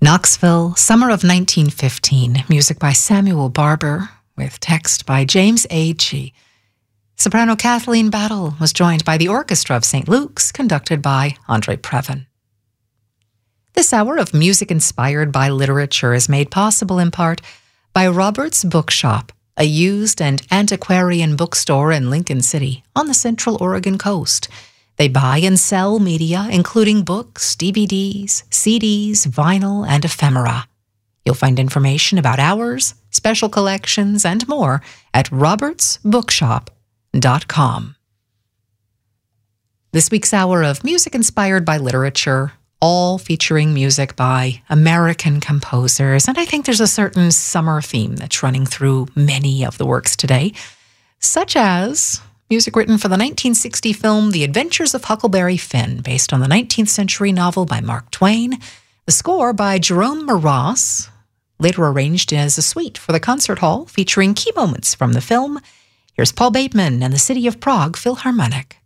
Knoxville, summer of 1915, music by Samuel Barber, with text by James Agee. Soprano Kathleen Battle was joined by the Orchestra of St. Luke's, conducted by Andre Previn. This hour of music inspired by literature is made possible in part by Robert's Bookshop, a used and antiquarian bookstore in Lincoln City on the Central Oregon coast. They buy and sell media, including books, DVDs, CDs, vinyl, and ephemera. You'll find information about hours, special collections, and more at robertsbookshop.com. This week's hour of music inspired by literature, all featuring music by American composers. And I think there's a certain summer theme that's running through many of the works today, such as music written for the 1960 film The Adventures of Huckleberry Finn, based on the 19th century novel by Mark Twain, the score by Jerome Moross, later arranged as a suite for the concert hall featuring key moments from the film. Here's Paul Bateman and the City of Prague Philharmonic.